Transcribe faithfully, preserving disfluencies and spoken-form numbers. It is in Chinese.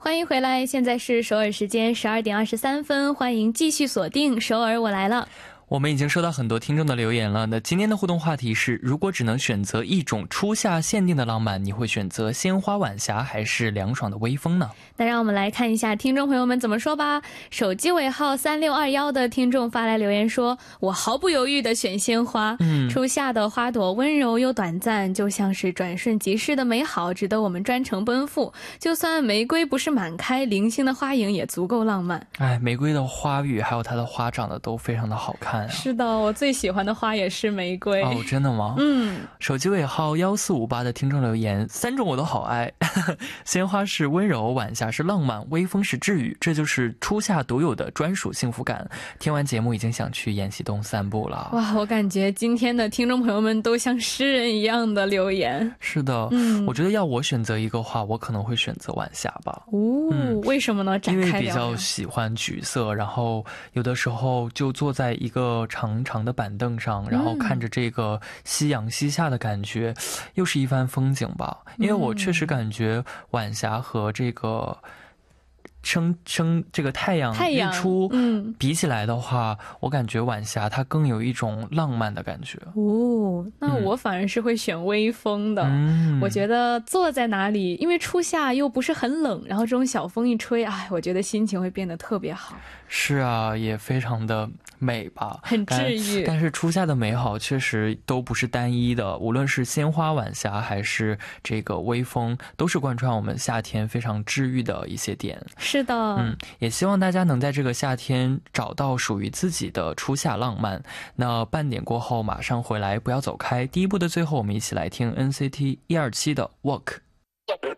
欢迎回来，现在是首尔时间十二点二十三分，欢迎继续锁定首尔我来了。 我们已经收到很多听众的留言了，那今天的互动话题是，如果只能选择一种初夏限定的浪漫，你会选择鲜花晚霞还是凉爽的微风呢？ 那让我们来看一下听众朋友们怎么说吧。手机尾号三六二一的听众发来留言说，我毫不犹豫的选鲜花、嗯、初夏的花朵温柔又短暂，就像是转瞬即逝的美好，值得我们专程奔赴。就算玫瑰不是满开，零星的花影也足够浪漫。 哎，玫瑰的花语还有它的花长得都非常的好看。 是的，我最喜欢的花也是玫瑰。 哦，真的吗？嗯。手机尾号一四五八的听众留言，三种我都好爱。鲜花是温柔，晚霞是浪漫，微风是治愈，这就是初夏独有的专属幸福感。听完节目已经想去延禧东散步了。 哇，我感觉今天的听众朋友们都像诗人一样的留言。 是的、嗯、我觉得要我选择一个话，我可能会选择晚霞吧。 哦、嗯，为什么呢？展开聊聊。 因为比较喜欢橘色，然后有的时候就坐在一个长长的板凳上，然后看着这个夕阳西下的感觉、嗯、又是一番风景吧。因为我确实感觉晚霞和这个升升这个太阳日出嗯比起来的话、嗯、我感觉晚霞它更有一种浪漫的感觉。 哦，那我反而是会选微风的、嗯、我觉得坐在哪里，因为初夏又不是很冷，然后这种小风一吹，哎，我觉得心情会变得特别好。 是啊，也非常的美吧， 很治愈。 但, 但是初夏的美好确实都不是单一的，无论是鲜花晚霞还是这个微风，都是贯穿我们夏天非常治愈的一些点。 是的， 嗯，也希望大家能在这个夏天找到属于自己的初夏浪漫。那半点过后马上回来，不要走开。第一部的最后，我们一起来听 N C T 一二七的 Walk。